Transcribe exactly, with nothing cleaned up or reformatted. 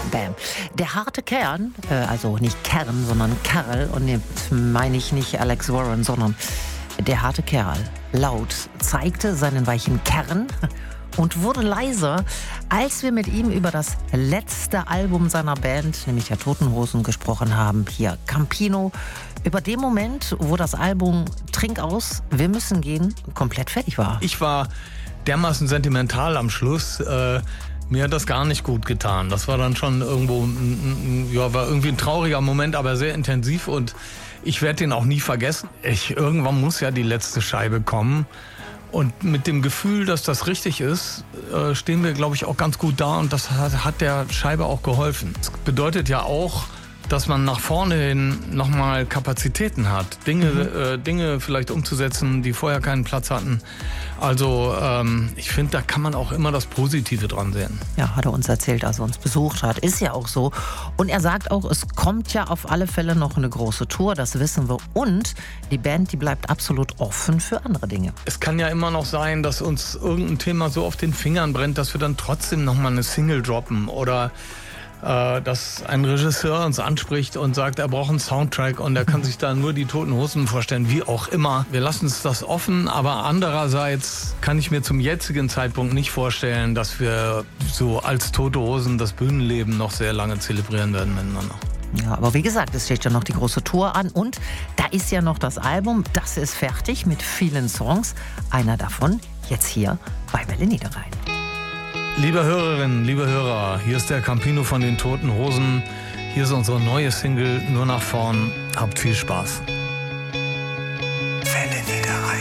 Bam. Der harte Kern, äh, also nicht Kern, sondern Kerl, und jetzt meine ich nicht Alex Warren, sondern der harte Kerl, laut, zeigte seinen weichen Kern und wurde leiser, als wir mit ihm über das letzte Album seiner Band, nämlich der Toten Hosen, gesprochen haben. Hier Campino, über den Moment, wo das Album Trink aus, wir müssen gehen, komplett fertig war. Ich war dermaßen sentimental am Schluss. Äh, mir hat das gar nicht gut getan. Das war dann schon irgendwo, ja, war irgendwie ein trauriger Moment, aber sehr intensiv, und ich werde den auch nie vergessen. Ich, irgendwann muss ja die letzte Scheibe kommen. Und mit dem Gefühl, dass das richtig ist, äh, stehen wir, glaube ich, auch ganz gut da. Und das hat, hat der Scheibe auch geholfen. Das bedeutet ja auch, dass man nach vorne hin nochmal Kapazitäten hat, Dinge, mhm. äh, Dinge vielleicht umzusetzen, die vorher keinen Platz hatten. Also ähm, ich finde, da kann man auch immer das Positive dran sehen. Ja, hat er uns erzählt, als er uns besucht hat. Ist ja auch so. Und er sagt auch, es kommt ja auf alle Fälle noch eine große Tour, das wissen wir. Und die Band, die bleibt absolut offen für andere Dinge. Es kann ja immer noch sein, dass uns irgendein Thema so auf den Fingern brennt, dass wir dann trotzdem nochmal eine Single droppen, oder dass ein Regisseur uns anspricht und sagt, er braucht einen Soundtrack und er kann sich da nur die Toten Hosen vorstellen, wie auch immer. Wir lassen uns das offen, aber andererseits kann ich mir zum jetzigen Zeitpunkt nicht vorstellen, dass wir so als Tote Hosen das Bühnenleben noch sehr lange zelebrieren werden miteinander. Ja, aber wie gesagt, es steht ja noch die große Tour an, und da ist ja noch das Album, das ist fertig mit vielen Songs. Einer davon jetzt hier bei Welle Niederrhein. Liebe Hörerinnen, liebe Hörer, hier ist der Campino von den Toten Hosen. Hier ist unsere neue Single Nur nach vorn. Habt viel Spaß.